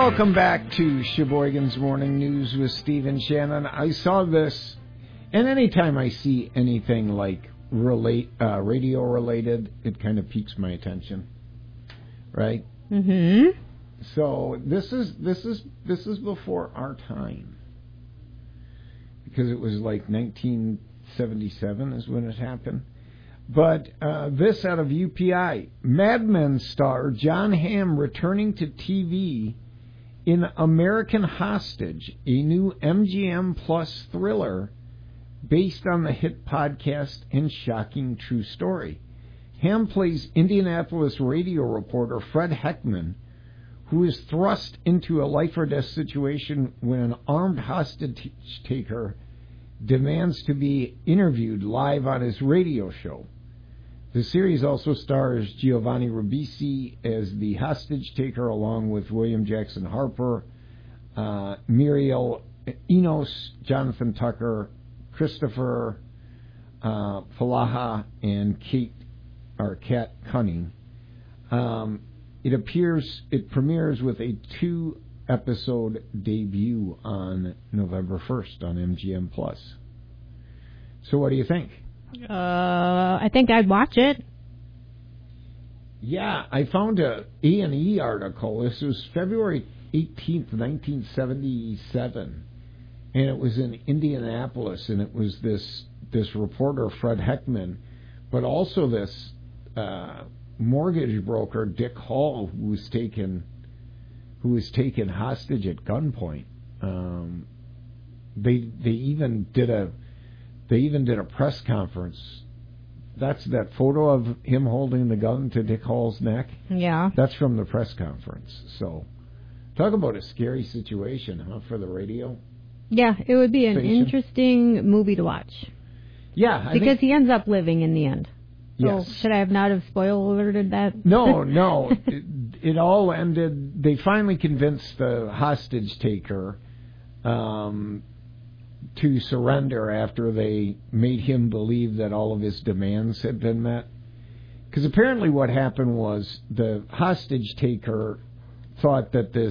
Welcome back to Sheboygan's Morning News with Steve and Shannon. I saw this, and anytime I see anything like radio related, it kind of piques my attention, right? Mm-hmm. So this is before our time, because it was like 1977 is when it happened. But this out of UPI, Mad Men star John Hamm returning to TV in American Hostage, a new MGM Plus thriller based on the hit podcast and shocking true story. Hamm plays Indianapolis radio reporter Fred Heckman, who is thrust into a life-or-death situation when an armed hostage taker demands to be interviewed live on his radio show. The series also stars Giovanni Ribisi as the hostage taker, along with William Jackson Harper, Muriel Enos, Jonathan Tucker, Christopher Falaha, and Kat Cunning. It premieres with a 2-episode debut on November 1st on MGM Plus. So what do you think? I think I'd watch it. Yeah, I found a A&E article. This was February 18th, 1977, and it was in Indianapolis, and it was this reporter, Fred Heckman, but also this mortgage broker, Dick Hall, who was taken hostage at gunpoint. They even did a press conference. That's that photo of him holding the gun to Dick Hall's neck. Yeah. That's from the press conference. So, talk about a scary situation, huh, for the radio. Yeah, it would be an station. Interesting movie to watch. Yeah, because he ends up living in the end. So yes. Should I have not have spoiler alerted that? No. It all ended. They finally convinced the hostage taker to surrender after they made him believe that all of his demands had been met. Because apparently what happened was the hostage taker thought that this